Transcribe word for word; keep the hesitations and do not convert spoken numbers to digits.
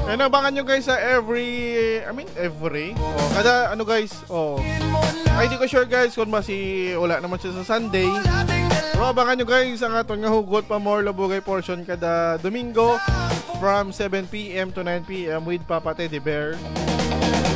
And abangan nyo guys sa every, I mean every, oh, kada ano guys, oh, ay di ko sure guys kung ba si, wala naman siya sa Sunday. Pero abangan nyo guys ang aton nga hugot pa more labugay portion kada Domingo from seven p m to nine p m with Papa Teddy Bear.